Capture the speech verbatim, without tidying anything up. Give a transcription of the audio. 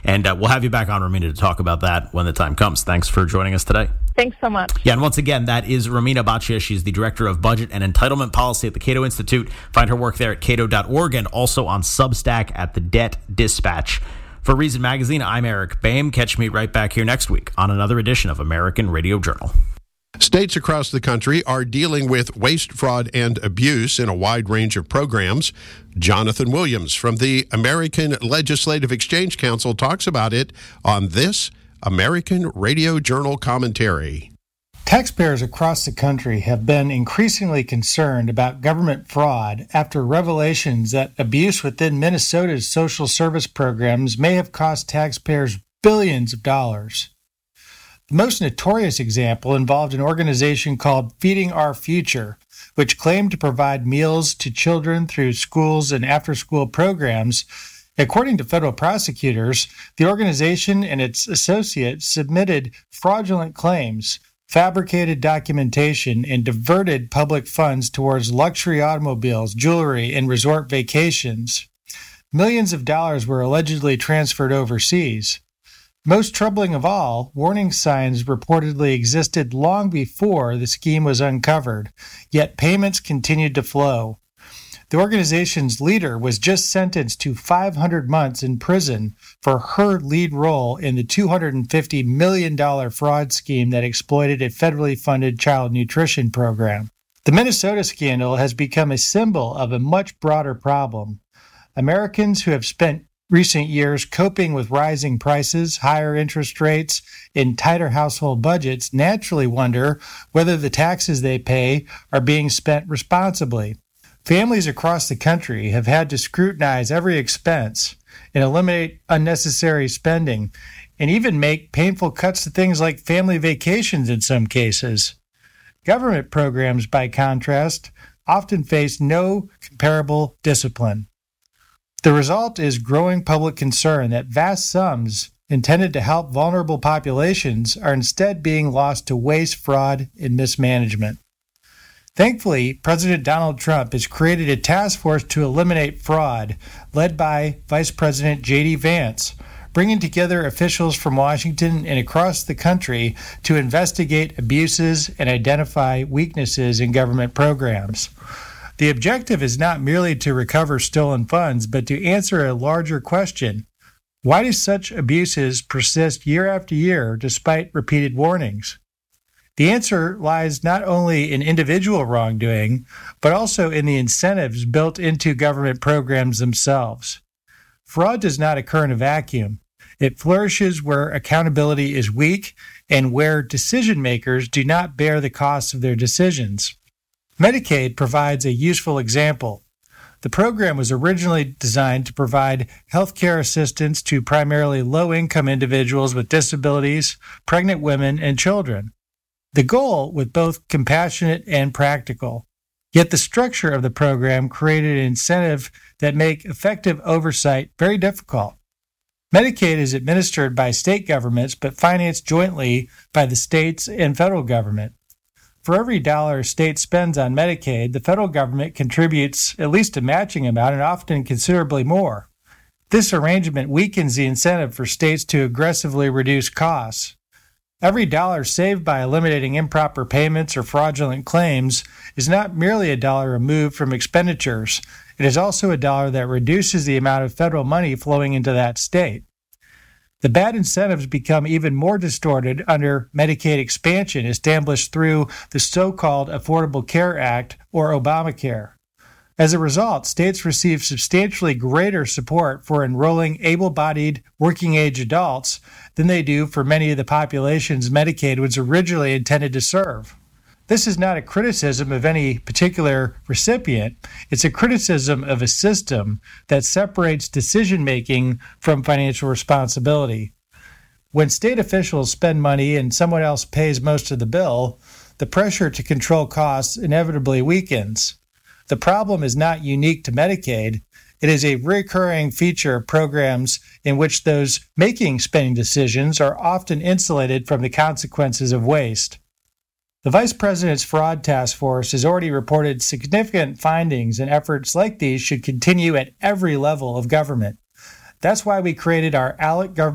And uh, we'll have you back on, Romina, to talk about that when the time comes. Thanks for joining us today. Thanks so much. Yeah, and once again, that is Romina Boccia. She's the Director of Budget and Entitlement Policy at the Cato Institute. Find her work there at cato dot org and also on Substack at the Debt Dispatch. For Reason Magazine, I'm Eric Boehm. Catch me right back here next week on another edition of American Radio Journal. States across the country are dealing with waste, fraud, and abuse in a wide range of programs. Jonathan Williams from the American Legislative Exchange Council talks about it on this American Radio Journal commentary. Taxpayers across the country have been increasingly concerned about government fraud after revelations that abuse within Minnesota's social service programs may have cost taxpayers billions of dollars. The most notorious example involved an organization called Feeding Our Future, which claimed to provide meals to children through schools and after-school programs. According to federal prosecutors, the organization and its associates submitted fraudulent claims, fabricated documentation, and diverted public funds towards luxury automobiles, jewelry, and resort vacations. Millions of dollars were allegedly transferred overseas. Most troubling of all, warning signs reportedly existed long before the scheme was uncovered, yet payments continued to flow. The organization's leader was just sentenced to five hundred months in prison for her lead role in the two hundred fifty million dollars fraud scheme that exploited a federally funded child nutrition program. The Minnesota scandal has become a symbol of a much broader problem. Americans who have spent recent years coping with rising prices, higher interest rates, and tighter household budgets naturally wonder whether the taxes they pay are being spent responsibly. Families across the country have had to scrutinize every expense and eliminate unnecessary spending, and even make painful cuts to things like family vacations in some cases. Government programs, by contrast, often face no comparable discipline. The result is growing public concern that vast sums intended to help vulnerable populations are instead being lost to waste, fraud, and mismanagement. Thankfully, President Donald Trump has created a task force to eliminate fraud, led by Vice President J D Vance, bringing together officials from Washington and across the country to investigate abuses and identify weaknesses in government programs. The objective is not merely to recover stolen funds, but to answer a larger question. Why do such abuses persist year after year despite repeated warnings? The answer lies not only in individual wrongdoing, but also in the incentives built into government programs themselves. Fraud does not occur in a vacuum. It flourishes where accountability is weak and where decision makers do not bear the costs of their decisions. Medicaid provides a useful example. The program was originally designed to provide health care assistance to primarily low-income individuals with disabilities, pregnant women, and children. The goal was both compassionate and practical. Yet the structure of the program created an incentive that make effective oversight very difficult. Medicaid is administered by state governments but financed jointly by the states and federal government. For every dollar a state spends on Medicaid, the federal government contributes at least a matching amount and often considerably more. This arrangement weakens the incentive for states to aggressively reduce costs. Every dollar saved by eliminating improper payments or fraudulent claims is not merely a dollar removed from expenditures. It is also a dollar that reduces the amount of federal money flowing into that state. The bad incentives become even more distorted under Medicaid expansion established through the so-called Affordable Care Act, or Obamacare. As a result, states receive substantially greater support for enrolling able-bodied working-age adults than they do for many of the populations Medicaid was originally intended to serve. This is not a criticism of any particular recipient. It's a criticism of a system that separates decision-making from financial responsibility. When state officials spend money and someone else pays most of the bill, the pressure to control costs inevitably weakens. The problem is not unique to Medicaid. It is a recurring feature of programs in which those making spending decisions are often insulated from the consequences of waste. The Vice President's Fraud Task Force has already reported significant findings, and efforts like these should continue at every level of government. That's why we created our ALEC Government